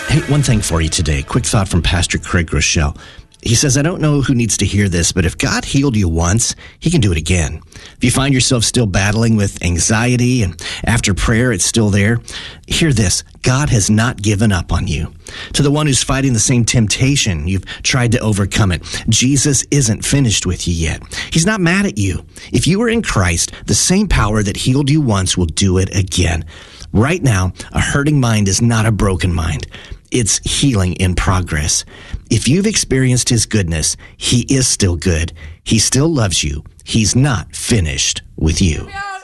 Hey, one thing for you today. Quick thought from Pastor Craig Rochelle. He says, I don't know who needs to hear this, but if God healed you once, he can do it again. If you find yourself still battling with anxiety and after prayer it's still there, hear this. God has not given up on you. To the one who's fighting the same temptation, you've tried to overcome it. Jesus isn't finished with you yet. He's not mad at you. If you are in Christ, the same power that healed you once will do it again. Right now, a hurting mind is not a broken mind. It's healing in progress. If you've experienced his goodness, he is still good. He still loves you. He's not finished with you.